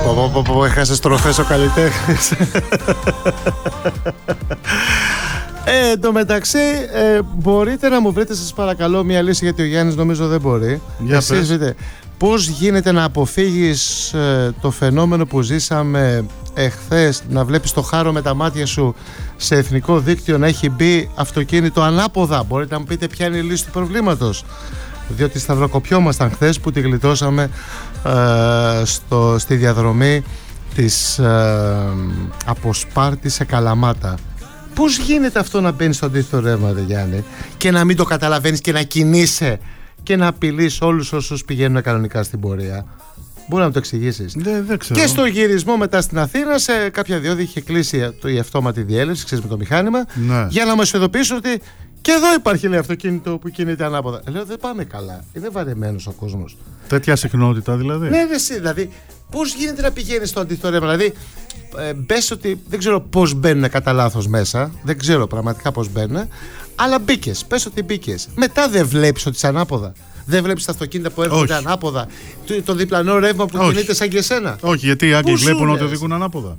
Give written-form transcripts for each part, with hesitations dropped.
Έχασε τροφές ο καλλιτέχνης. Εν τω μεταξύ, μπορείτε να μου βρείτε, σας παρακαλώ, μια λύση, γιατί ο Γιάννης νομίζω δεν μπορεί. Εσείς βρείτε πώς γίνεται να αποφύγεις το φαινόμενο που ζήσαμε εχθές, να βλέπεις το χάρο με τα μάτια σου σε εθνικό δίκτυο να έχει μπει αυτοκίνητο ανάποδα. Μπορείτε να μου πείτε ποια είναι η λύση του προβλήματος? Διότι σταυροκοπιόμασταν χθες που τη γλιτώσαμε στη διαδρομή της από Σπάρτη σε Καλαμάτα. Πώς γίνεται αυτό να μπαίνεις στο αντίθετο ρεύμα, Γιάννη, και να μην το καταλαβαίνεις και να κινείσαι και να απειλείς όλους όσους πηγαίνουν κανονικά στην πορεία? Μπορεί να μου το εξηγήσεις? Δεν ξέρω. Και στο γυρισμό μετά στην Αθήνα, σε κάποια διόδια είχε κλείσει η αυτόματη διέλευση, ξέρεις, με το μηχάνημα, ναι, για να μας ειδοποιήσουν ότι και εδώ υπάρχει, λέει, αυτοκίνητο που κινείται ανάποδα. Λέω, δεν πάμε καλά. Είναι βαρεμένος ο κόσμος. Τέτοια συχνότητα δηλαδή. Ναι, δηλαδή, πώς γίνεται να πηγαίνεις στο αντίθετο ρεύμα? Δηλαδή, μπες ότι δεν ξέρω πώς μπαίνουν κατά λάθος μέσα. Δεν ξέρω πραγματικά πώς μπαίνουν. Αλλά μπήκες. Πες ότι μπήκες. Μετά δεν βλέπεις ότι είσαι ανάποδα. Δεν βλέπεις τα αυτοκίνητα που έρχονται ανάποδα, το διπλανό ρεύμα που κινείται σαν και εσένα? Όχι, γιατί οι Άγγλοι βλέπουν ότι οδηγούν ανάποδα.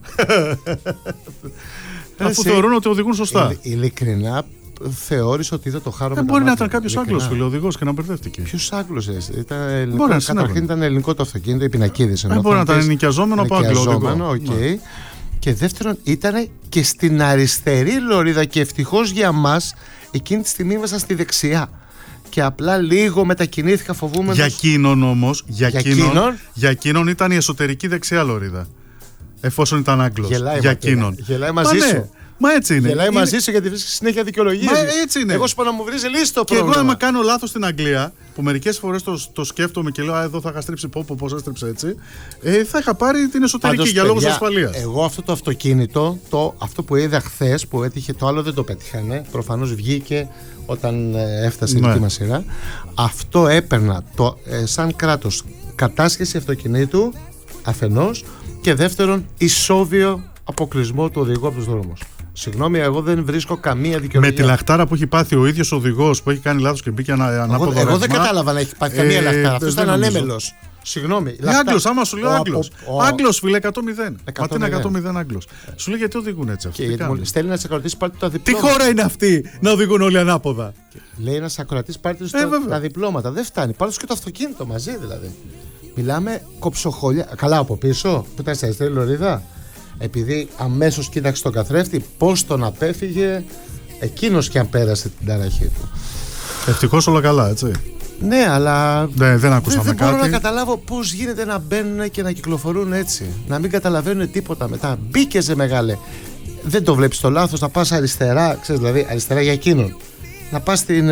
Αφού θεωρούν ότι οδηγούν σωστά. Ειλικρινά, θεώρησε ότι είδα το χάρο με τα μάτια. Μπορεί να ήταν κάποιος Άγγλος οδηγός και να μπερδεύτηκε. Ποιος Άγγλος? Καταρχήν ήταν ελληνικό το αυτοκίνητο, οι πινακίδες. Μπορεί να ήταν ενοικιαζόμενο από Άγγλο οδηγό. Και δεύτερον, ήταν και στην αριστερή λωρίδα, και ευτυχώς για μας εκείνη τη στιγμή ήμασταν στη δεξιά. Και απλά λίγο μετακινήθηκα φοβούμενος. Για εκείνον όμως, για εκείνον ήταν η εσωτερική δεξιά λωρίδα. Εφόσον ήταν Άγγλος. Γελάει μαζί σου. Μα έτσι είναι. Γελάει μαζί σου γιατί βρίσκει συνέχεια δικαιολογίες. Μα έτσι είναι. Εγώ σου πω να μου βρίζει λύση το πρόβλημα. Και εγώ, άμα κάνω λάθος στην Αγγλία, που μερικές φορές το σκέφτομαι και λέω, εδώ θα είχα στρίψει πώς έστριψε έτσι, θα είχα πάρει την εσωτερική. Πάντως, για λόγους ασφαλείας. Εγώ αυτό το αυτοκίνητο, αυτό που είδα χθες, που έτυχε, το άλλο δεν το πέτυχανε. Προφανώς βγήκε όταν έφτασε η δική μας σειρά. Αυτό έπαιρνα σαν κράτος κατάσχεση αυτοκινήτου αφενός, και δεύτερον ισόβιο αποκλεισμό του οδηγού από τους δρόμους. Συγγνώμη, εγώ δεν βρίσκω καμία δικαιολογία. Με τη λαχτάρα που έχει πάθει ο ίδιος οδηγός που έχει κάνει λάθος και μπήκε ανάποδα. Εγώ δεν κατάλαβα να έχει πάθει καμία λαχτάρα. Αυτό ήταν ανέμελος. Συγγνώμη. Άγγλος, άμα σου λέω Άγγλος. Άγγλος, φίλε, 100-0. Μα τι είναι 100-0 Άγγλος? Σου λέει γιατί οδηγούν έτσι αυτοί? Στέλνει να σε ακροατήσει πάρτε τα διπλώματα. Τι χώρα είναι αυτή να οδηγούν όλοι ανάποδα? Λέει να σε ακροατήσει πάρτε τα διπλώματα. Δεν φτάνει. Πάρτε και το αυτοκίνητο μαζί δηλαδή. Μιλάμε κοψοχόλια. Καλά από πίσω που ήταν σε αριστερή λωρίδα. Επειδή αμέσως κοίταξε τον καθρέφτη, πώς τον απέφυγε εκείνος και αν πέρασε την ταραχή του. Ευτυχώς όλα καλά, έτσι. Ναι, αλλά δεν ακούσαμε κάτι. Δεν μπορώ να καταλάβω πώς γίνεται να μπαίνουν και να κυκλοφορούν έτσι. Να μην καταλαβαίνουν τίποτα μετά. Μπήκεζε μεγάλε. Δεν το βλέπεις το λάθος, να πας αριστερά, ξέρεις, δηλαδή αριστερά για εκείνον. Να πας στην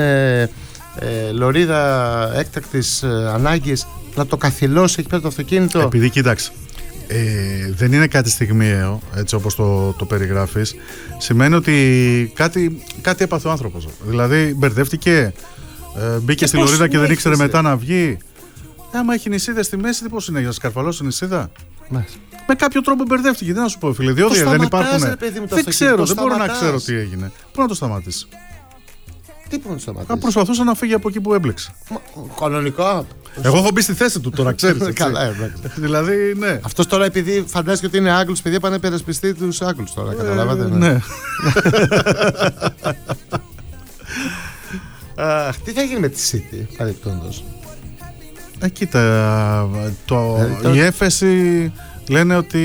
λωρίδα έκτακτης ανάγκης, να το καθυλώσει εκεί πέρα το αυτοκίνητο. Επειδή κοίταξε. Δεν είναι κάτι στιγμιαίο, έτσι όπως το περιγράφεις. Σημαίνει ότι κάτι έπαθε ο άνθρωπος. Δηλαδή μπερδεύτηκε, μπήκε στη λωρίδα και δεν ήξερε μετά να βγει. Άμα έχει νησίδα στη μέση, τι πώς είναι, για να σκαρφαλώσει νησίδα? Με κάποιο τρόπο μπερδεύτηκε. Τι να σου πω, φίλε, διότι δεν υπάρχουν. Δεν ξέρω, δεν μπορώ να ξέρω τι έγινε. Πού να το σταματήσει? Τι μπορεί να σταματήσει? Να προσπαθούσε να φύγει από εκεί που έμπλεξε. Κανονικά. Εγώ έχω μπει στη θέση του τώρα, ξέρεις. Καλά, δηλαδή, ναι. Αυτός τώρα, επειδή φαντάζεται ότι είναι Άγγλος, παιδιά, πάνε περασπιστεί τους Άγγλους τώρα. Καταλάβατε? Ναι. Τι θα γίνει με τη City, παρεπτόντως? Κοίτα, η έφεση λένε ότι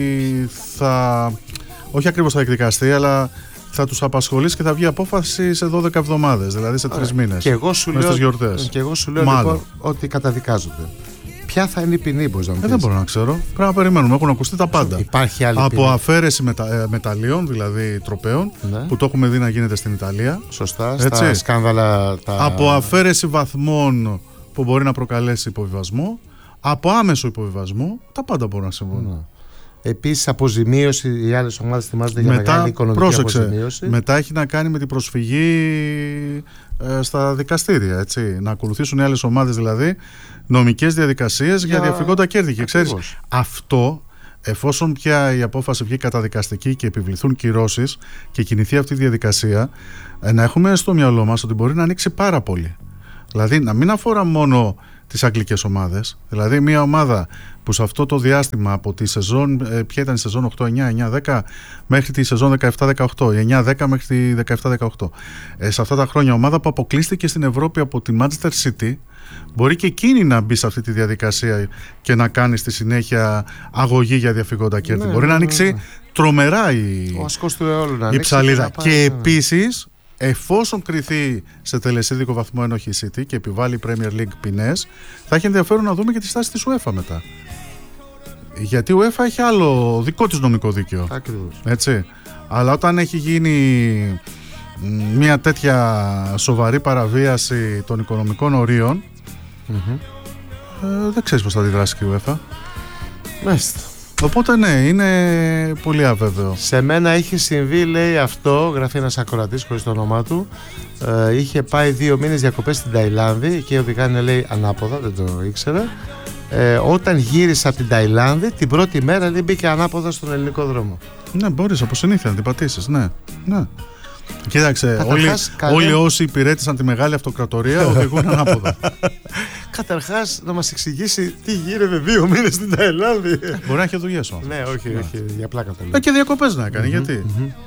όχι ακριβώς θα εκδικαστεί, αλλά θα τους απασχολήσει και θα βγει απόφαση σε 12 εβδομάδες, δηλαδή σε 3 μήνες. Και εγώ σου λέω λοιπόν ότι καταδικάζονται. Ποια θα είναι η ποινή, μπορείς να μου πεις? Δεν μπορώ να ξέρω. Πρέπει να περιμένουμε. Έχουν ακουστεί τα πάντα. Υπάρχει άλλη από ποινή? Αφαίρεση μεταλλίων, δηλαδή τροπαίων, που το έχουμε δει να γίνεται στην Ιταλία. Σωστά, στα σκάνδαλα. Από αφαίρεση βαθμών που μπορεί να προκαλέσει υποβιβασμό. Από άμεσο υποβιβασμό. Τα πάντα μπορούν να συμβούν. Επίσης, αποζημίωση, οι άλλες ομάδες θυμάζονται για μεγάλη οικονομική αποζημίωση. Μετά έχει να κάνει με την προσφυγή στα δικαστήρια. Έτσι. Να ακολουθήσουν οι άλλες ομάδες δηλαδή νομικές διαδικασίες για διαφυγόντα κέρδη. Και ξέρεις, αυτό, εφόσον πια η απόφαση βγει καταδικαστική και επιβληθούν κυρώσεις και κινηθεί αυτή η διαδικασία, να έχουμε στο μυαλό μας ότι μπορεί να ανοίξει πάρα πολύ. Δηλαδή, να μην αφορά μόνο τις αγγλικές ομάδες. Δηλαδή μια ομάδα που σε αυτό το διάστημα από τη σεζόν, ποια ήταν η σεζόν 8-9, 9-10 μέχρι τη σεζόν 17-18, η 9-10 μέχρι τη 17-18, σε αυτά τα χρόνια ομάδα που αποκλείστηκε στην Ευρώπη από τη Manchester City, μπορεί και εκείνη να μπει σε αυτή τη διαδικασία και να κάνει στη συνέχεια αγωγή για διαφυγόντα κέρδη. Μπορεί να ανοίξει τρομερά η ψαλίδα. Και επίσης, εφόσον κριθεί σε τελεσίδικο βαθμό ένοχη η City και επιβάλλει η Premier League ποινές, θα έχει ενδιαφέρον να δούμε και τη στάση της UEFA μετά. Γιατί η UEFA έχει άλλο δικό της νομικό δίκαιο. Ακριβώς. Έτσι. Αλλά όταν έχει γίνει μια τέτοια σοβαρή παραβίαση των οικονομικών ορίων, δεν ξέρεις πώς θα αντιδράσει και η UEFA. Μάλιστα. Οπότε ναι, είναι πολύ αβέβαιο. Σε μένα είχε συμβεί, λέει αυτό, γράφει ένας ακροατής χωρίς το όνομά του. Είχε πάει 2 μήνες διακοπές στην Ταϊλάνδη και οδηγάνε, λέει, ανάποδα, δεν το ήξερα. Όταν γύρισα από την Ταϊλάνδη, την πρώτη μέρα, λέει, μπήκε ανάποδα στον ελληνικό δρόμο. Ναι, μπορείς από συνήθεια να την πατήσεις, ναι. Κοίταξε, όλοι όσοι υπηρέτησαν τη μεγάλη αυτοκρατορία οδηγούν ανάποδα. Καταρχάς, να μας εξηγήσει τι γίνεται 2 μήνες στην Ταϊλάνδη. Μπορεί να έχει δουλειές όμως. Ναι, όχι, για πλάκα το λέω. Και διακοπές να έκανε, γιατί.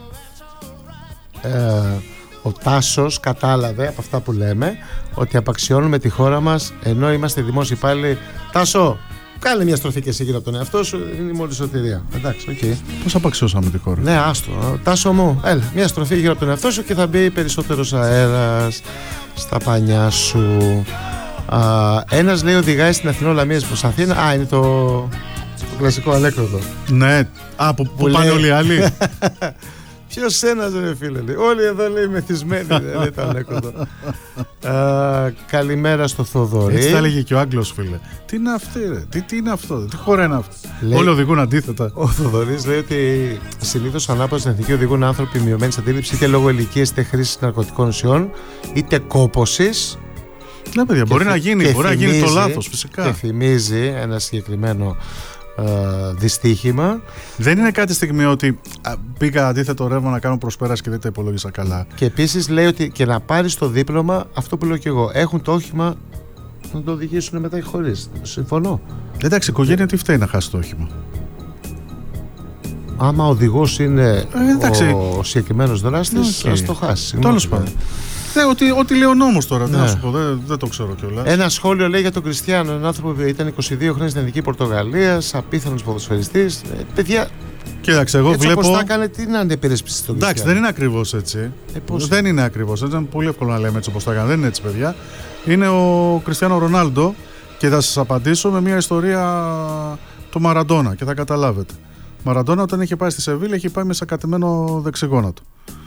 Ο Τάσος κατάλαβε από αυτά που λέμε ότι απαξιώνουμε τη χώρα μας ενώ είμαστε δημόσιοι υπάλληλοι. Τάσο, κάνε μια στροφή και εσύ γύρω από τον εαυτό σου, είναι η μόνη σωτηρία. Εντάξει, οκ. Πώς απαξιώσαμε τη χώρα. Ναι, άστο. Τάσο μου, έλα, μια στροφή γύρω από τον εαυτό σου και θα μπει περισσότερος αέρας στα πανιά σου. Ένας, λέει, οδηγάει στην Αθηνό Λαμίας προς Αθήνα. Είναι το κλασικό ανέκδοτο. Ναι, που πάνε όλοι οι άλλοι. Ποιος ένας, ρε φίλε, λέει. Όλοι εδώ, λέει, μεθυσμένοι. Δεν τα ανέκδοτο. Καλημέρα στο Θοδωρή. Έτσι τα έλεγε και ο Άγγλος, φίλε. Τι είναι αυτή, ρε. Τι είναι αυτό, τι χώρα είναι αυτή. Όλοι οδηγούν αντίθετα. Ο Θοδωρής λέει ότι συνήθως ανάποδα στην εθνική οδηγούν άνθρωποι μειωμένης αντίληψης, είτε λόγω ηλικίας, είτε χρήσης ναρκωτικών ουσιών, είτε κόπωσης. Ναι, παιδιά, μπορεί να γίνει το λάθος, φυσικά. Και θυμίζει ένα συγκεκριμένο δυστύχημα. Δεν είναι κάτι στιγμή ότι πήγα αντίθετο ρεύμα να κάνω προσπέραση και δεν τα υπολόγισα καλά. Και επίσης λέει ότι και να πάρεις το δίπλωμα, αυτό που λέω και εγώ, έχουν το όχημα να το οδηγήσουν μετά χωρίς. Συμφωνώ. Εντάξει, η οικογένεια τι φταίει να χάσει το όχημα. Άμα ο οδηγός είναι ο συγκεκριμένος δράστης, ας το χάσει. Τέλος πάντων. Ό,τι λέει ο νόμος τώρα, τι να σου πω, δεν το ξέρω κιόλας. Ένα σχόλιο, λέει, για τον Κριστιάνο, έναν άνθρωπο που ήταν 22 χρόνια στην Εθνική Πορτογαλία, απίθανος ποδοσφαιριστής. Παιδιά, κοίταξε, εγώ έτσι βλέπω. Όπως τα έκανε, τι να υπερασπιστεί στον Κριστιάνο. Εντάξει, δεν είναι ακριβώς έτσι. Δεν είναι ακριβώς έτσι. Είναι πολύ εύκολο να λέμε έτσι όπως τα έκανε. Δεν είναι έτσι, παιδιά. Είναι ο Κριστιάνο Ρονάλντο και θα σας απαντήσω με μια ιστορία του Μαραντόνα και θα καταλάβετε. Ο Μαραντόνα, όταν είχε πάει στη Σεβίλη, είχε πάει με σακατεμένο δεξιγόνατο.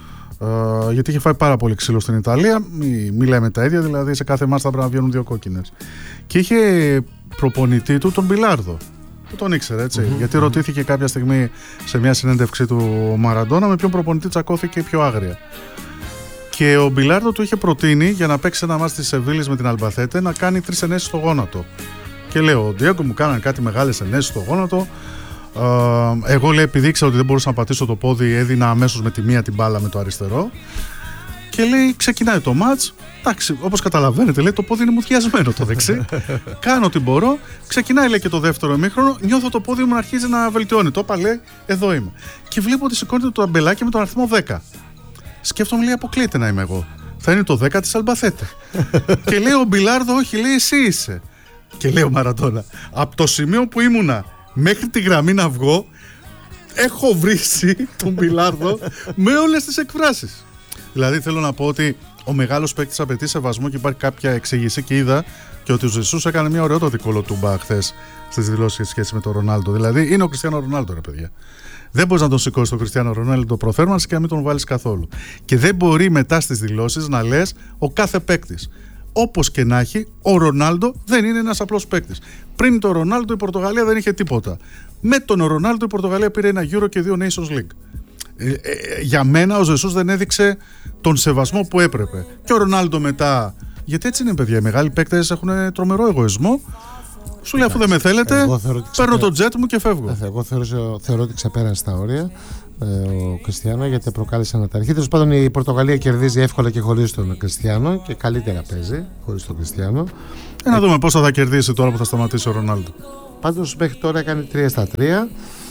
Γιατί είχε φάει πάρα πολύ ξύλο στην Ιταλία. Μη λέμε τα ίδια, δηλαδή σε κάθε μάτς θα πρέπει να βγαίνουν 2 κόκκινες. Και είχε προπονητή του τον Μπιλάρδο, που τον ήξερε, έτσι. Γιατί ρωτήθηκε κάποια στιγμή σε μια συνέντευξή του ο Μαραντόνα με ποιον προπονητή τσακώθηκε πιο άγρια. Και ο Μπιλάρδο του είχε προτείνει για να παίξει ένα μάτς της Σεβίλης με την Αλμπαθέτε να κάνει 3 ενέσεις στο γόνατο. Και λέω, ο Ντιέγκο μου κάνανε κάτι μεγάλες ενέσεις στο γόνατο. Εγώ, λέει, επειδή ήξερα ότι δεν μπορούσα να πατήσω το πόδι, έδινα αμέσως με τη μία την μπάλα με το αριστερό. Και λέει, ξεκινάει το μάτς. Εντάξει, όπως καταλαβαίνετε, λέει, το πόδι είναι μουδιασμένο το δεξί. Κάνω ό,τι μπορώ. Ξεκινάει, λέει, και το δεύτερο ημίχρονο. Νιώθω το πόδι μου να αρχίζει να βελτιώνει. Το είπα, λέει, εδώ είμαι. Και βλέπω ότι σηκώνεται το αμπελάκι με τον αριθμό 10. Σκέφτομαι, λέει, αποκλείεται να είμαι εγώ. Θα είναι το 10 της Αλμπαθέτε. Και λέει ο Μπιλάρδο, όχι, λέει, εσύ είσαι. Και λέει ο Μαραντόνα, από το σημείο που ήμουνα μέχρι τη γραμμή να βγω, έχω βρήσει τον Μπιλάρδο με όλες τις εκφράσεις. Δηλαδή θέλω να πω ότι ο μεγάλος παίκτης απαιτεί σεβασμό και υπάρχει κάποια εξήγηση και είδα και ότι ο Ζεσούς έκανε μια ωραιότατη κολοτούμπα χθες στις δηλώσεις σχέση με τον Ρονάλντο. Δηλαδή είναι ο Κριστιάνο Ρονάλντο, ρε παιδιά. Δεν μπορείς να τον σηκώσεις τον Κριστιάνο Ρονάλντο προθέρμανση και να μην τον βάλεις καθόλου. Και δεν μπορεί μετά στις δηλώσεις να λες ο κάθε παίκτης. Όπως και να έχει, ο Ρονάλντο δεν είναι ένας απλός παίκτης. Πριν τον Ρονάλντο η Πορτογαλία δεν είχε τίποτα. Με τον Ρονάλντο η Πορτογαλία πήρε 1 Euro και 2 Nations League. Για μένα ο Ζεσούς δεν έδειξε τον σεβασμό που έπρεπε. Και ο Ρονάλντο μετά. Γιατί έτσι είναι, παιδιά. Οι μεγάλοι παίκτες έχουν τρομερό εγωισμό. Σου λέει, αφού δεν με θέλετε, παίρνω το τζετ μου και φεύγω. Εγώ θεωρώ ότι ξεπέρασε τα όρια. ο Κριστιάνο, γιατί προκάλεσε αναταραχή. Τέλος πάντων, η Πορτογαλία κερδίζει εύκολα και χωρίς τον Κριστιάνο και καλύτερα παίζει χωρίς τον Κριστιάνο. Να δούμε πόσο θα κερδίσει τώρα που θα σταματήσει ο Ρονάλντο. Πάντως μέχρι τώρα έκανε 3-3.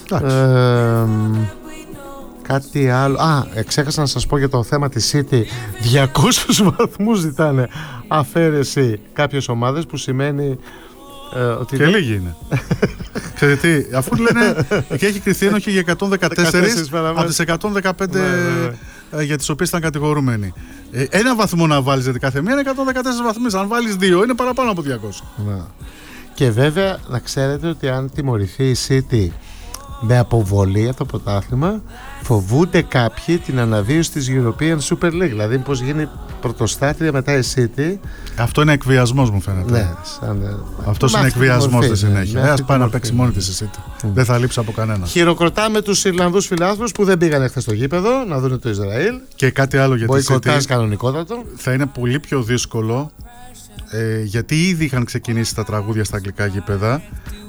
Κάτι άλλο. Ξέχασα να σας πω για το θέμα της City. 200 βαθμούς ζητάνε αφαίρεση κάποιες ομάδες, που σημαίνει ότι και λίγοι είναι. Ξέρετε τι, αφού λένε και έχει κριθεί ένοχη για 114 από τις 115 για τις οποίες ήταν κατηγορούμενοι. Ένα βαθμό να βάλεις, γιατί κάθε μία είναι 114 βαθμούς. Αν βάλεις 2 είναι παραπάνω από 200. Και βέβαια να ξέρετε ότι αν τιμωρηθεί η City με αποβολή από το πρωτάθλημα, φοβούνται κάποιοι την αναβίωση της European Super League. Δηλαδή πως γίνει πρωτοστάτρια μετά η City. Αυτό είναι εκβιασμός, μου φαίνεται. Ναι, αυτός είναι εκβιασμός στη συνέχεια. Ας πάει να παίξει μόνη της η City. Δεν θα λείψει από κανένα. Χειροκροτάμε τους Ιρλανδούς φιλάθλους που δεν πήγαν χθες στο γήπεδο να δουν το Ισραήλ. Και κάτι άλλο για τη City. Κανονικότατο. Θα είναι πολύ πιο δύσκολο, γιατί ήδη είχαν ξεκινήσει τα τραγούδια στα αγγλικά γήπεδα.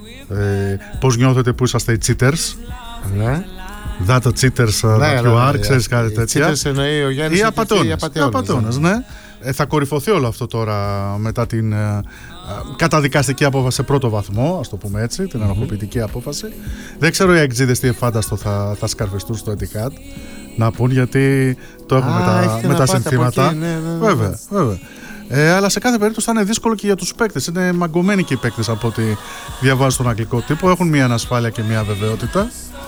Πώς νιώθετε που είσαστε οι cheaters? Ναι. That the cheaters that you are, ξέρεις κάτι τέτοια. Cheaters εννοεί ο Γιάννης. Οι απατεώνες, ναι. Θα κορυφωθεί όλο αυτό τώρα μετά την καταδικαστική απόφαση σε πρώτο βαθμό, ας το πούμε έτσι, την ενοχοποιητική απόφαση. Δεν ξέρω οι εξήδες τι εφάνταστο θα σκαρφιστούν στο Etihad να πούν, γιατί το έχουν με τα συνθήματα. Ναι. Βέβαια. Αλλά σε κάθε περίπτωση θα είναι δύσκολο και για τους παίκτες. Είναι μαγκωμένοι και οι παίκτες από ό,τι διαβάζω στον αγγλικό τύπο. Έχουν μια ανασφάλεια και μια αβεβαιότητα.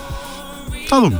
Θα δούμε.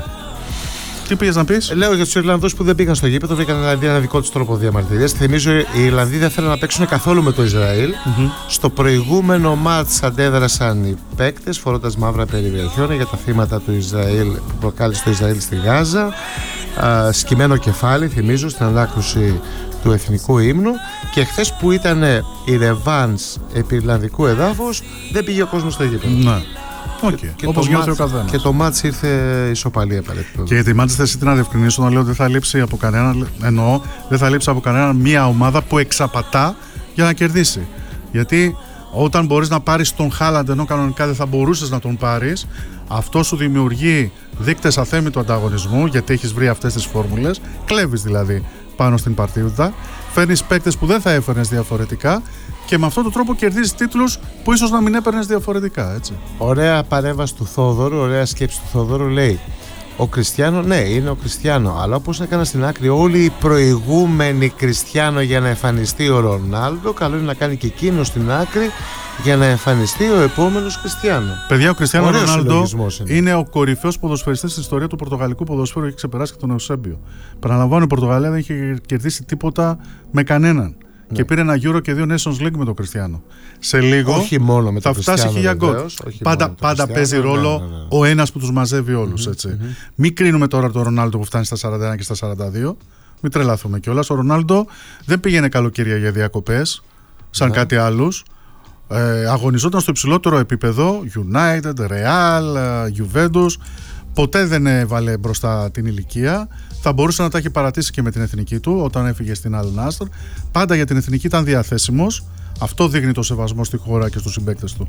Τι πήγες να πεις? Λέω για τους Ιρλανδούς που δεν πήγαν στο γήπεδο, βρήκαν δηλαδή ένα δικό τους τρόπο διαμαρτυρίας. Θυμίζω, οι Ιρλανδοί δεν θέλουν να παίξουν καθόλου με το Ισραήλ. Στο προηγούμενο μάτς αντέδρασαν οι παίκτες φορώντας μαύρα περιβραχιόνια για τα θύματα του Ισραήλ που προκάλεσε το Ισραήλ στη Γάζα. Σκυμμένο κεφάλι, θυμίζω, στην ανάκρουση του εθνικού ύμνου. Και χθες που ήταν η ρεβάνς επί Ιρλανδικού εδάφους, δεν πήγε ο κόσμος στο γήπεδο. Ναι. Όπως νιώθει ο καθένας. Και το μάτς ήρθε ισοπαλία παρεπιπτόντω. Και τη Manchester City, να διευκρινίσω, να λέω ότι δεν θα λείψει από κανέναν. Εννοώ, δεν θα λείψει από κανέναν μια ομάδα που εξαπατά για να κερδίσει. Γιατί όταν μπορείς να πάρεις τον Χάλαντ, ενώ κανονικά δεν θα μπορούσες να τον πάρεις, αυτό σου δημιουργεί δείκτες αθέμητου ανταγωνισμού, γιατί έχεις βρει αυτές τις φόρμουλες. Κλέβεις δηλαδή πάνω στην παρτίδα. Φέρνεις παίκτες που δεν θα έφερνες διαφορετικά. Και με αυτόν τον τρόπο κερδίζεις τίτλους που ίσως να μην έπαιρνες διαφορετικά, έτσι. Ωραία παρέμβαση του Θόδωρου, ωραία σκέψη του Θόδωρου. Λέει: ο Κριστιάνο, ναι, είναι ο Κριστιάνο, αλλά όπως έκανα στην άκρη όλοι οι προηγούμενοι Κριστιάνο για να εμφανιστεί ο Ρονάλντο, καλό είναι να κάνει και εκείνο στην άκρη για να εμφανιστεί ο επόμενος Κριστιάνο. Παιδιά, ο Κριστιάνο Ρονάλντο είναι ο κορυφαίος ποδοσφαιριστής στην ιστορία του πορτογαλικού ποδοσφαίρου. Έχει ξεπεράσει και τον Εουσέμπιο. Παραλαμβάνω, η Πορτογαλία δεν είχε κερδίσει τίποτα με κανέναν. Ναι. Και πήρε ένα Euro και 2 Nations League με τον Κριστιάνο. Σε λίγο όχι μόνο με θα φτάσει 1000 γκολ. Πάντα παίζει ρόλο ο ένας που τους μαζεύει όλους. Μην κρίνουμε τώρα τον Ρονάλντο που φτάνει στα 41 και στα 42. Μην τρελαθούμε κιόλας. Ο Ρονάλντο δεν πήγαινε καλοκαίρια για διακοπές σαν κάτι άλλους. Αγωνιζόταν στο υψηλότερο επίπεδο. United, Real, Juventus. Ποτέ δεν έβαλε μπροστά την ηλικία. Θα μπορούσε να τα έχει παρατήσει και με την εθνική του όταν έφυγε στην Al Nassr. Πάντα για την εθνική ήταν διαθέσιμος. Αυτό δείχνει το σεβασμό στη χώρα και στους συμπαίκτες του.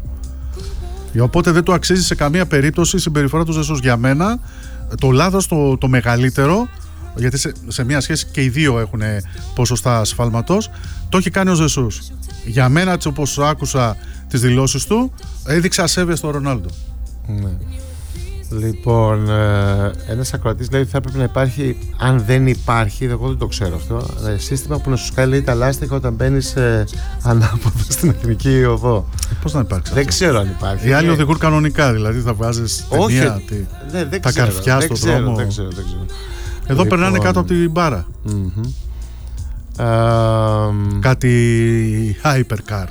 Οπότε δεν του αξίζει σε καμία περίπτωση η συμπεριφορά του Ζεσούς. Για μένα το λάθος το μεγαλύτερο, γιατί σε μια σχέση και οι δύο έχουν ποσοστά ασφάλματος, το έχει κάνει ο Ζεσούς. Για μένα, έτσι όπως άκουσα τις δηλώσεις του, έδειξε ασέβεια στον Ρονάλντο. Ναι. Λοιπόν, ένας ακροατής λέει ότι θα έπρεπε να υπάρχει, αν δεν υπάρχει, εγώ δεν το ξέρω αυτό, σύστημα που να σου σκάλει τα λάστιχα όταν μπαίνεις ανάποδα στην εθνική οδό. Πώς να υπάρξει? Δεν ξέρω αν υπάρχει. Οι άλλοι οδηγούν κανονικά, δηλαδή θα βάζεις ταινία, τα καρφιά στον δρόμο. Δεν ξέρω. Εδώ περνάνε κάτω από την μπάρα. Κάτι hypercar.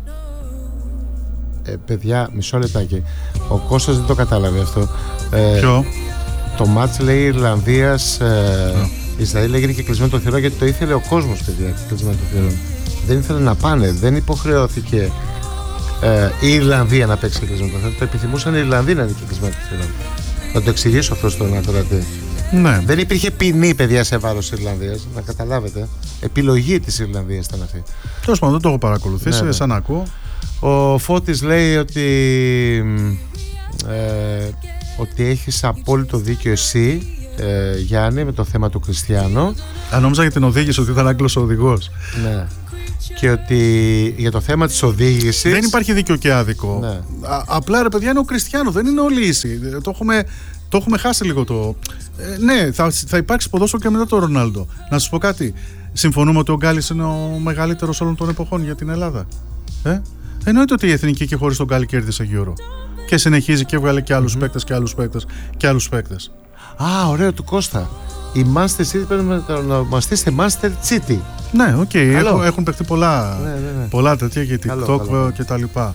Παιδιά, μισό λεπτάκι. Ο Κώστας δεν το κατάλαβε αυτό. Ποιο? Το μάτς, λέει, Ιρλανδίας Ισραήλ έγινε και κλεισμένο το θηρόν, γιατί το ήθελε ο κόσμος, παιδιά, κλεισμένο το θηρόν. Δεν ήθελε να πάνε, δεν υποχρεώθηκε η Ιρλανδία να παίξει κλεισμένο το θηρόν. Το επιθυμούσαν οι Ιρλανδοί να είναι και κλεισμένο το θηρόν. Να το εξηγήσω αυτό στον ακροατή. Ναι. Δεν υπήρχε ποινή, παιδιά, σε βάρος της Ιρλανδίας, να καταλάβετε. Επιλογή της Ιρλανδίας ήταν αυτή. Τέλος πάντων, δεν το έχω παρακολουθήσει, σαν να ακούω. Ο Φώτης λέει ότι έχεις απόλυτο δίκιο εσύ Γιάννη, με το θέμα του Κριστιάνο. Νόμιζα για την οδήγηση, ότι ήταν Άγγλος οδηγός. Ναι. Και ότι για το θέμα της οδήγησης δεν υπάρχει δίκιο και άδικο. Ναι. Απλά ρε παιδιά, είναι ο Κριστιάνο, δεν είναι όλοι ίσοι. Το έχουμε χάσει λίγο το. Ναι, θα υπάρξει ποδόσφαιρο και μετά το Ρονάλντο. Να σας πω κάτι. Συμφωνούμε ότι ο Γκάλης είναι ο μεγαλύτερος όλων των εποχών για την Ελλάδα. Εννοείται ότι η εθνική και χωρίς τον Γκάλη κέρδισε Euro. Και συνεχίζει και έβγαλε και άλλους παίκτες και άλλους παίκτες και άλλους παίκτες. Α, ωραίο του Κώστα. Η Manchester City πρέπει να το ονομαστεί σε Manchester City. Ναι, οκ. Έχουν παιχτεί πολλά τέτοια για TikTok και τα λοιπά.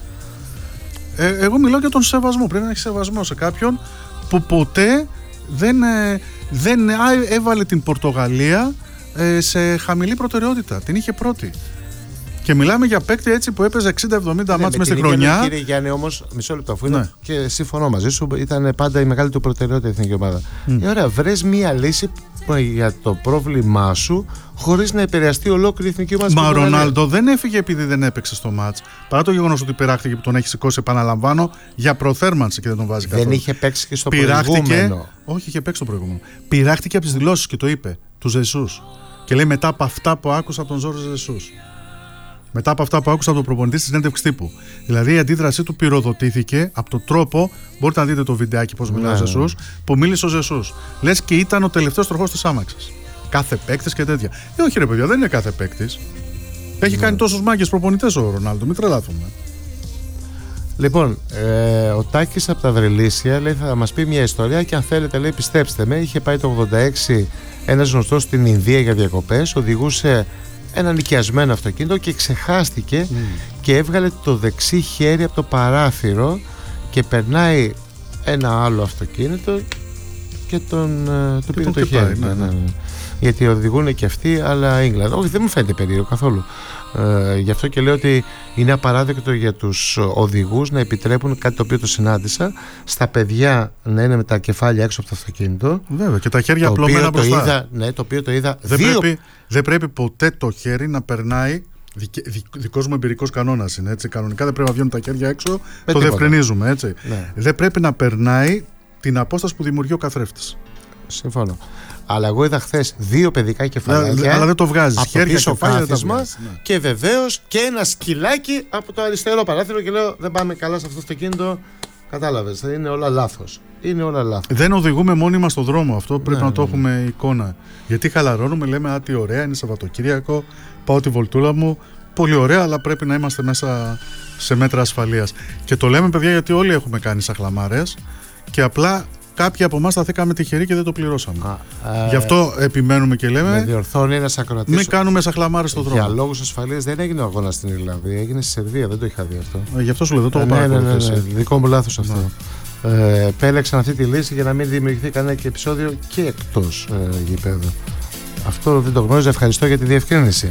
Εγώ μιλάω για τον σεβασμό. Πρέπει να έχει σεβασμό σε κάποιον που ποτέ δεν έβαλε την Πορτογαλία σε χαμηλή προτεραιότητα. Την είχε πρώτη. Και μιλάμε για παίκτη έτσι που έπαιζε 60-70 μάτς μέσα στη χρονιά. Κύριε Γιάννη, όμως, μισό λεπτό, αφού είναι και συμφωνώ μαζί σου, ήταν πάντα η μεγάλη του προτεραιότητα η εθνική ομάδα. Ωραία, βρες μία λύση για το πρόβλημά σου χωρίς να επηρεαστεί ολόκληρη η εθνική ομάδα. Μα ο Ρονάλντο δεν έφυγε επειδή δεν έπαιξε στο μάτς. Παρά το γεγονός ότι πειράχτηκε που τον έχει σηκώσει, επαναλαμβάνω, για προθέρμανση και δεν τον βάζει καθόλου. Δεν είχε παίξει και στο προηγούμενο. Όχι, είχε παίξει στο προηγούμενο. Πειράχτηκε από τις δηλώσεις και το είπε, του Ζεσούς. Και λέει μετά από αυτά που άκουσα από τον Ζόρζε Ζεσούς. Μετά από αυτά που άκουσα από τον προπονητή στη συνέντευξη τύπου. Δηλαδή η αντίδρασή του πυροδοτήθηκε από τον τρόπο, μπορείτε να δείτε το βιντεάκι πώς μιλάει ο Ζεσούς, που μίλησε ο Ζεσούς. Λες και ήταν ο τελευταίος τροχός της άμαξας. Κάθε παίκτης και τέτοια. Όχι ρε παιδιά, δεν είναι κάθε παίκτης. Έχει κάνει τόσους μάγκες προπονητές ο Ρονάλντο, μην τρελάθουμε. Λοιπόν, ο Τάκης από τα Βρελίσια λέει θα μας πει μια ιστορία και αν θέλετε λέει πιστέψτε με, είχε πάει το 86 ένας γνωστός στην Ινδία για διακοπές, οδηγούσε ένα νοικιασμένο αυτοκίνητο και ξεχάστηκε και έβγαλε το δεξί χέρι από το παράθυρο και περνάει ένα άλλο αυτοκίνητο και του πήρε το χέρι. Ναι. Γιατί οδηγούν και αυτοί, αλλά England. Όχι, δεν μου φαίνεται περίεργο καθόλου. Γι' αυτό και λέω ότι είναι απαράδεκτο για τους οδηγούς να επιτρέπουν κάτι το οποίο το συνάντησα, στα παιδιά να είναι με τα κεφάλια έξω από το αυτοκίνητο. Βέβαια, και τα χέρια απλωμένα μπροστά. Το οποίο το είδα. Δεν πρέπει ποτέ το χέρι να περνάει. Δικός μου εμπειρικός κανόνας είναι έτσι. Κανονικά δεν πρέπει να βγαίνουν τα χέρια έξω. Το διευκρινίζουμε έτσι. Ναι. Δεν πρέπει να περνάει την απόσταση που δημιουργεί ο καθρέφτης. Συμφωνώ. Αλλά εγώ είδα χθες 2 παιδικά κεφαλάκια. Αλλά δεν το βγάζεις. Από χέρια πίσω κάθισμα και βεβαίως και ένα σκυλάκι από το αριστερό παράθυρο. Και λέω: δεν πάμε καλά σε αυτό το αυτοκίνητο. Κατάλαβες. Είναι όλα λάθος. Δεν οδηγούμε μόνοι μας στον δρόμο. Αυτό πρέπει να το έχουμε εικόνα. Γιατί χαλαρώνουμε, λέμε: α, τι ωραία, είναι Σαββατοκύριακο. Πάω τη βολτούλα μου. Πολύ ωραία, αλλά πρέπει να είμαστε μέσα σε μέτρα ασφαλείας. Και το λέμε, παιδιά, γιατί όλοι έχουμε κάνει σαχλαμάρες και απλά. Κάποιοι από εμάς σταθήκαμε τυχεροί και δεν το πληρώσαμε. Γι' αυτό επιμένουμε και λέμε. Με διορθώνει ένας ακροατής. Μην κάνουμε σαχλαμάρες στον δρόμο. Για λόγους ασφαλείας δεν έγινε ο αγώνας στην Ιρλανδία, έγινε στη Σερβία. Δεν το είχα δει αυτό. Γι' αυτό σου λέω, δεν το έχω παρακολουθήσει. Ναι. Δικό μου λάθος αυτό. Επέλεξαν αυτή τη λύση για να μην δημιουργηθεί κανένα και επεισόδιο και εκτός γηπέδου. Αυτό δεν το γνώριζα. Ευχαριστώ για τη διευκρίνηση.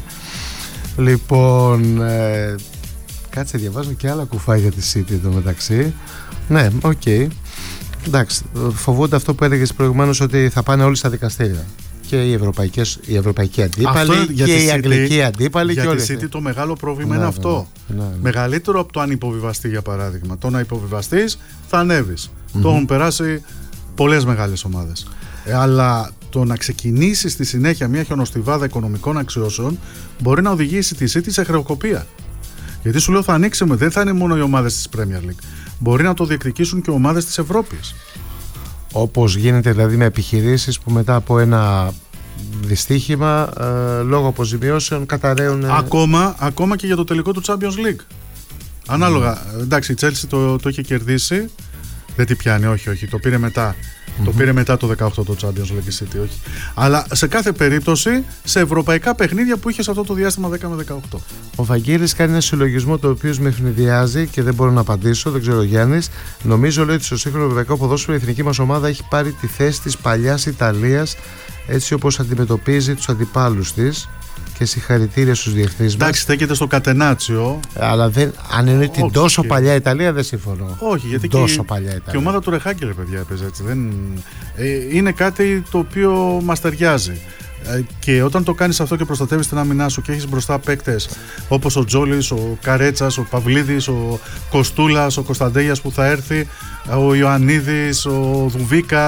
Λοιπόν, κάτσε, διαβάζω και άλλα κουφά για τη City εντωμεταξύ. Ναι, οκ. Εντάξει, φοβούνται αυτό που έλεγες προηγουμένως, ότι θα πάνε όλοι στα δικαστήρια. Και οι ευρωπαϊκοί αντίπαλοι και οι αγγλικοί αντίπαλοι. Για και τη City το μεγάλο πρόβλημα είναι αυτό. Μεγαλύτερο από το αν υποβιβαστεί, για παράδειγμα. Το να υποβιβαστείς θα ανέβεις. Το έχουν περάσει πολλές μεγάλες ομάδες. Αλλά το να ξεκινήσει στη συνέχεια μια χιονοστιβάδα οικονομικών αξιώσεων μπορεί να οδηγήσει τη City σε χρεοκοπία. Γιατί σου λέω θα ανοίξουμε, δεν θα είναι μόνο οι ομάδες της Premier League. Μπορεί να το διεκδικήσουν και ομάδες της Ευρώπης. Όπως γίνεται δηλαδή με επιχειρήσεις που μετά από ένα δυστύχημα λόγω αποζημιώσεων καταραίουν. Ακόμα και για το τελικό του Champions League. Ανάλογα. Εντάξει, η Chelsea το είχε κερδίσει. Δεν τη πιάνει, όχι. Το πήρε μετά. Το πήρε μετά το 18 το Champions League City, όχι. Αλλά σε κάθε περίπτωση σε ευρωπαϊκά παιχνίδια που είχε σε αυτό το διάστημα 10 με 18. Ο Βαγγέλης κάνει ένα συλλογισμό το οποίο με ευνηδιάζει και δεν μπορώ να απαντήσω. Δεν ξέρω, Γιάννης. Νομίζω, λέει, ότι στο σύγχρονο ευρωπαϊκό ποδόσφαιρο η εθνική μας ομάδα έχει πάρει τη θέση της παλιάς Ιταλίας, έτσι όπως αντιμετωπίζει τους αντιπάλους της. Και συγχαρητήρια στους διεθνείς μας. Εντάξει, στέκεται στο κατενάτσιο. Αλλά αν είναι την τόσο παλιά Ιταλία, δεν συμφωνώ. Όχι, γιατί τόσο παλιά Ιταλία. Και η ομάδα του Ρεχάγκελ, παιδιά, έπαιζε έτσι. Είναι κάτι το οποίο μας ταιριάζει. Και όταν το κάνεις αυτό και προστατεύεις την άμυνά σου και έχεις μπροστά παίκτες όπως ο Τζόλης, ο Καρέτσας, ο Παυλίδης, ο Κοστούλας, ο Κωνσταντέγιας που θα έρθει, ο Ιωαννίδης, ο Δουβίκας,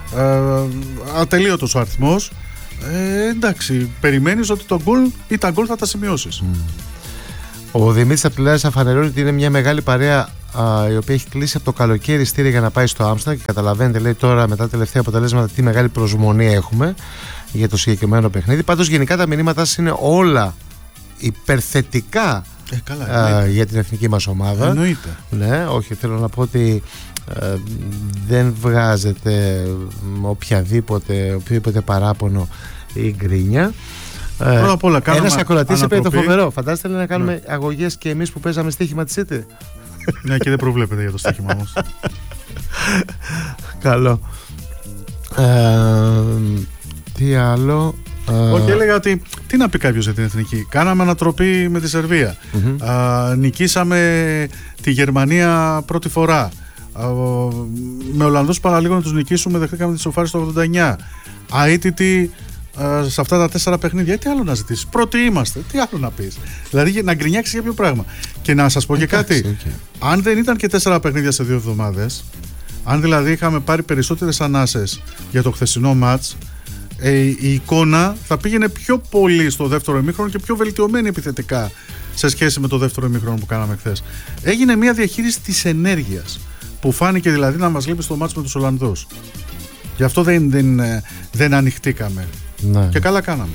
ατελείωτος ο αριθμός. Εντάξει, περιμένεις ότι το γκολ ή τα γκολ θα τα σημειώσεις. Ο Δημήτρης Απτιλάρης αφανερώνει ότι είναι μια μεγάλη παρέα η οποία έχει κλείσει από το καλοκαίρι ειστήρια για να πάει στο Άμστερνταμ, και καταλαβαίνετε, λέει, τώρα μετά τα τελευταία αποτελέσματα τι μεγάλη προσμονή έχουμε για το συγκεκριμένο παιχνίδι. Πάντως γενικά τα μηνύματά σας είναι όλα υπερθετικά για την εθνική μας ομάδα. Εννοείται. Ναι, όχι, θέλω να πω ότι δεν βγάζετε οποιοδήποτε παράπονο ή γκρίνια. Πρώτα απ' όλα, ένας ακροατής είπε το φοβερό. Φαντάστε να κάνουμε αγωγές και εμείς που παίζαμε στοίχημα της City. Ναι, και δεν προβλέπεται για το στοίχημα όμως. Καλό. Τι άλλο? Όχι, έλεγα ότι τι να πει κάποιος για την εθνική. Κάναμε ανατροπή με τη Σερβία. Νικήσαμε τη Γερμανία πρώτη φορά. Με Ολλανδούς παραλίγο να τους νικήσουμε, δεχτήκαμε τη σοφάρι στο 89. Αίτητη σε αυτά τα 4 παιχνίδια. Τι άλλο να ζητήσεις? Πρώτοι είμαστε. Τι άλλο να πεις? Δηλαδή να γκρινιάξεις για ποιο πράγμα? Και να σας πω και κάτι. Αν δεν ήταν και 4 παιχνίδια σε 2 εβδομάδες, αν δηλαδή είχαμε πάρει περισσότερες ανάσες για το χθεσινό μάτς, η εικόνα θα πήγαινε πιο πολύ στο δεύτερο ημίχρονο και πιο βελτιωμένη επιθετικά σε σχέση με το δεύτερο ημίχρονο που κάναμε χθες. Έγινε μια διαχείριση της ενέργειας που φάνηκε δηλαδή να μας λείπει στο μάτς με τους Ολλανδούς. Γι' αυτό δεν ανοιχτήκαμε. Ναι. Και καλά κάναμε.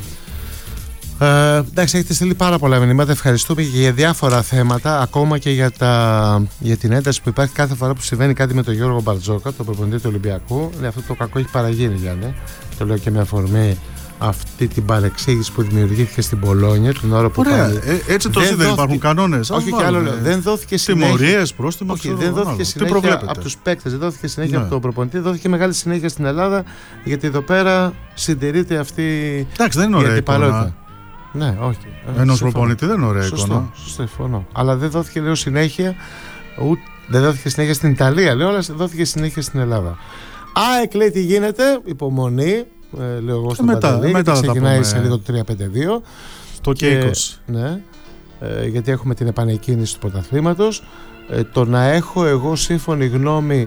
Εντάξει, έχετε στείλει πάρα πολλά μηνύματα. Ευχαριστούμε και για διάφορα θέματα, ακόμα και για την ένταση που υπάρχει κάθε φορά που συμβαίνει κάτι με τον Γιώργο Μπαρτζόκα, τον προπονητή του Ολυμπιακού. Αυτό το κακό έχει παραγίνει, Γιάννη. Το λέω και με αφορμή αυτή την παρεξήγηση που δημιουργήθηκε στην Πολόνια την ώρα που πάλι. Έτσι δεν υπάρχουν κανόνες? Όχι, και άλλο λέω. Δεν δόθηκε συνέχεια. Τιμωρίες, πρόστιμα. Όχι, δεν δόθηκε συνέχεια από τους παίκτες, δεν δόθηκε συνέχεια από τον προπονητή, δόθηκε μεγάλη συνέχεια στην Ελλάδα, γιατί εδώ πέρα συντηρείται αυτή η αντιπαλότητα. Ναι, όχι. Ενός προπονητή δεν είναι ωραία εικόνα. Σωστό, συμφωνώ. Αλλά δεν δόθηκε, λέω, συνέχεια. Δεν δόθηκε συνέχεια στην Ιταλία, λέω, αλλά δόθηκε συνέχεια στην Ελλάδα. ΑΕΚ, λέει, τι γίνεται? Υπομονή. Λέω εγώ στον Παντελή, μετά ξεκινάει σε λίγο το 3-5-2 στο K20. Ναι, γιατί έχουμε την επανεκκίνηση του πρωταθλήματος. Το να έχω εγώ σύμφωνη γνώμη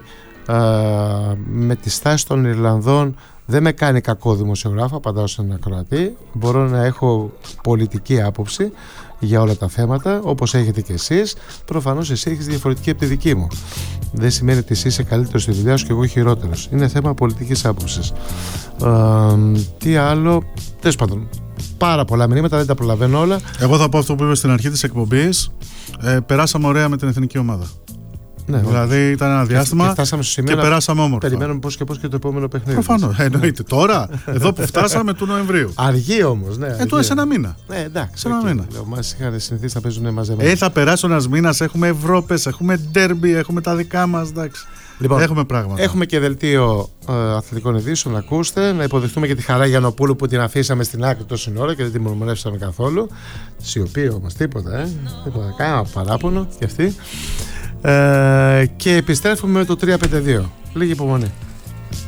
με τη στάση των Ιρλανδών δεν με κάνει κακό δημοσιογράφο, απαντάω σε έναν ακροατή. Μπορώ να έχω πολιτική άποψη για όλα τα θέματα, όπως έχετε και εσείς. Προφανώς εσύ έχεις διαφορετική από τη δική μου. Δεν σημαίνει ότι εσύ είσαι καλύτερος στη δουλειά σου και εγώ χειρότερος. Είναι θέμα πολιτικής άποψης. Τι άλλο? Τέλος πάντων, πάρα πολλά μηνύματα, δεν τα προλαβαίνω όλα. Εγώ θα πω αυτό που είπα στην αρχή της εκπομπής. Περάσαμε ωραία με την εθνική ομάδα. Ναι, δηλαδή ήταν ένα διάστημα και περάσαμε όμορφα. Περιμένουμε πώς και το επόμενο παιχνίδι. Προφανώς. Εννοείται. Τώρα, εδώ που φτάσαμε του Νοεμβρίου. Αργεί όμως. Ναι, τώρα σε ένα μήνα. Εντάξει. Σε ένα μήνα. Μας είχαν συνηθίσει να παίζουν μαζεμένα. Θα περάσει ένας μήνας. Έχουμε Ευρώπες, έχουμε ντέρμπι, έχουμε τα δικά μας. Εντάξει. Λοιπόν, έχουμε πράγματα. Έχουμε και δελτίο αθλητικών ειδήσεων. Ακούστε. Να υποδεχτούμε και τη Χαρά Γιαννοπούλου που την αφήσαμε στην άκρη τόση ώρα και δεν την μουρμουρεύσαμε καθόλου. Σιωπή όμως, τίποτα. Κάνα παράπονο κι αυτή. Και επιστρέφουμε με το 3-5-2. Λίγη υπομονή.